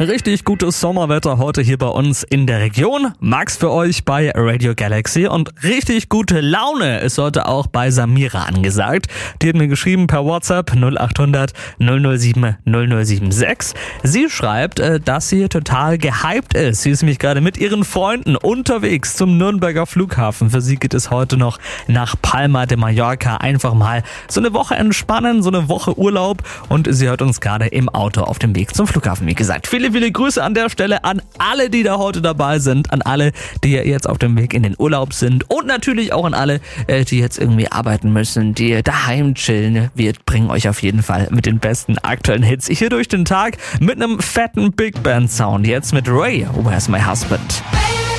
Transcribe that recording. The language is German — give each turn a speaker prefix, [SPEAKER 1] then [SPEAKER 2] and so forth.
[SPEAKER 1] Richtig gutes Sommerwetter heute hier bei uns in der Region. Max für euch bei Radio Galaxy und richtig gute Laune ist heute auch bei Samira angesagt. Die hat mir geschrieben per WhatsApp 0800 007 0076. Sie schreibt, dass sie total gehypt ist. Sie ist nämlich gerade mit ihren Freunden unterwegs zum Nürnberger Flughafen. Für sie geht es heute noch nach Palma de Mallorca. Einfach mal so eine Woche entspannen, so eine Woche Urlaub und sie hört uns gerade im Auto auf dem Weg zum Flughafen. Wie gesagt, viele Grüße an der Stelle an alle, die da heute dabei sind, an alle, die jetzt auf dem Weg in den Urlaub sind und natürlich auch an alle, die jetzt irgendwie arbeiten müssen, die daheim chillen. Wir bringen euch auf jeden Fall mit den besten aktuellen Hits hier durch den Tag mit einem fetten Big Band Sound. Jetzt mit Ray, Where's My Husband?